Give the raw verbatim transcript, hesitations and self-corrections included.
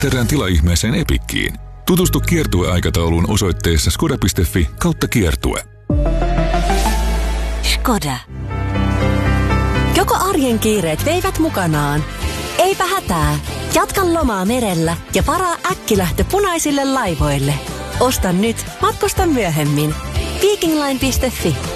Terään tilaihmeeseen Epikkiin. Tutustu kiertueaikatauluun osoitteessa skoda piste fi kautta kiertue. Skoda. Joko arjen kiireet veivät mukanaan? Eipä hätää. Jatka lomaa merellä ja varaa äkkilähtö punaisille laivoille. Osta nyt, matkusta myöhemmin. Vikingline piste fi